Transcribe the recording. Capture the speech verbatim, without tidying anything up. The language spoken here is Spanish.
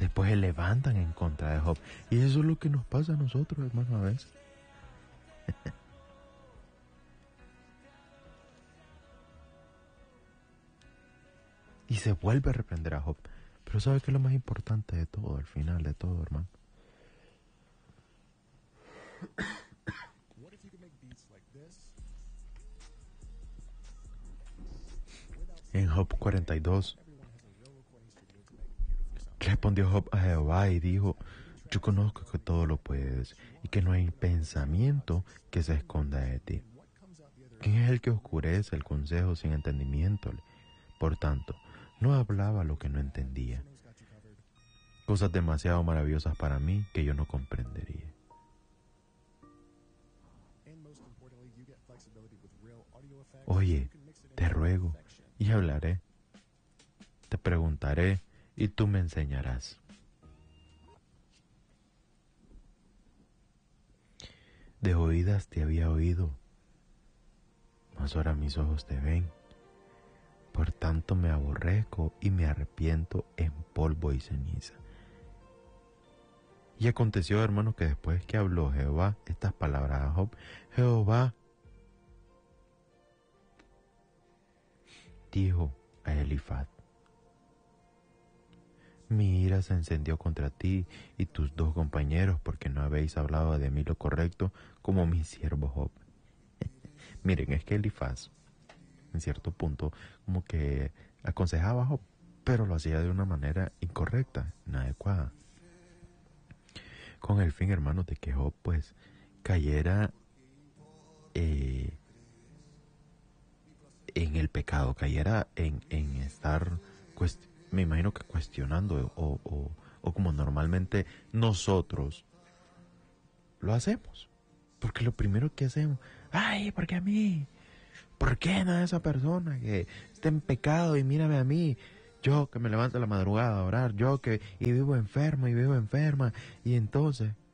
después se levantan en contra de Job. Y eso es lo que nos pasa a nosotros, hermano, a veces. Y se vuelve a reprender a Job. Pero ¿sabe qué es lo más importante de todo, al final de todo, hermano? En Job cuarenta y dos, respondió Job a Jehová y dijo: yo conozco que todo lo puedes y que no hay pensamiento que se esconda de ti. ¿Quién es el que oscurece el consejo sin entendimiento? Por tanto, no hablaba lo que no entendía. Cosas demasiado maravillosas para mí que yo no comprendería. Oye, te ruego y hablaré. Te preguntaré y tú me enseñarás. De oídas te había oído, mas ahora mis ojos te ven. Por tanto me aborrezco y me arrepiento en polvo y ceniza. Y aconteció, hermanos, que después que habló Jehová estas palabras a Job, Jehová dijo a Elifaz: mi ira se encendió contra ti y tus dos compañeros, porque no habéis hablado de mí lo correcto como mi siervo Job. Miren, es que Elifaz, en cierto punto, como que aconsejaba a Job, pero lo hacía de una manera incorrecta, inadecuada. Con el fin, hermanos, de que Job, pues, cayera eh, en el pecado, cayera en, en estar, me imagino que cuestionando, o, o, o como normalmente nosotros lo hacemos. Porque lo primero que hacemos, ay, ¿por qué a mí? ¿Por qué no a esa persona que está en pecado y mírame a mí? Yo que me levanto a la madrugada a orar, yo que y vivo enfermo y vivo enferma, y entonces